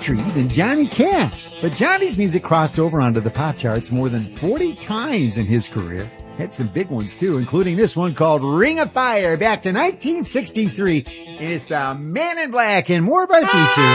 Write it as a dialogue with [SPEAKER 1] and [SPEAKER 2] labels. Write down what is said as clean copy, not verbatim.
[SPEAKER 1] country than Johnny Cash. But Johnny's music crossed over onto the pop charts more than 40 times in his career. Had some big ones too, including this one called Ring of Fire back to 1963. And it's the Man in Black and more of our feature